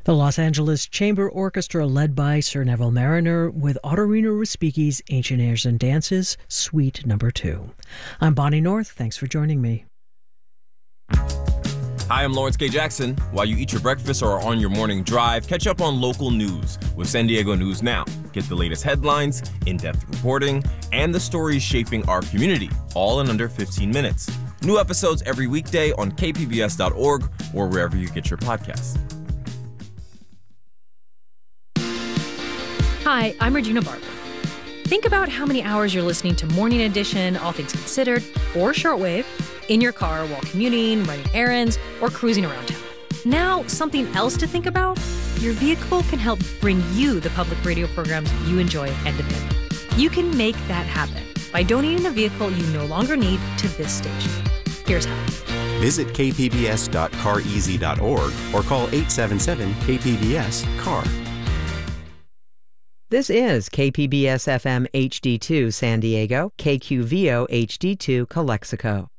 The Los Angeles Chamber Orchestra, led by Sir Neville Mariner, with Ottorino Respighi's Ancient Airs and Dances, Suite No. 2. I'm Bonnie North. Thanks for joining me. Hi, I'm Lawrence K. Jackson. While you eat your breakfast or are on your morning drive, catch up on local news with San Diego News Now. Get the latest headlines, in-depth reporting, and the stories shaping our community, all in under 15 minutes. New episodes every weekday on kpbs.org or wherever you get your podcasts. Hi, I'm Regina Barber. Think about how many hours you're listening to Morning Edition, All Things Considered, or Shortwave in your car while commuting, running errands, or cruising around town. Now, something else to think about? Your vehicle can help bring you the public radio programs you enjoy and depend on. You can make that happen by donating a vehicle you no longer need to this station. Here's how. Visit kpbs.careasy.org or call 877-KPBS-CAR. This is KPBS FM HD2 San Diego, KQVO HD2 Calexico.